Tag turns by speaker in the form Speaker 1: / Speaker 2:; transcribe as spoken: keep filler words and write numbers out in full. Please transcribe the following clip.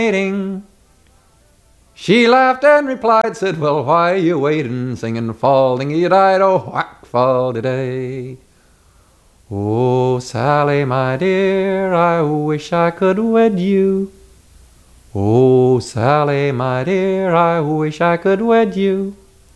Speaker 1: waiting. She laughed and replied, said, well, why are you waiting? Singing, fall, dingy, died, oh, whack, fall, today. Oh, Sally, my dear, I wish I could wed you. Oh, Sally, my dear, I wish I could wed you.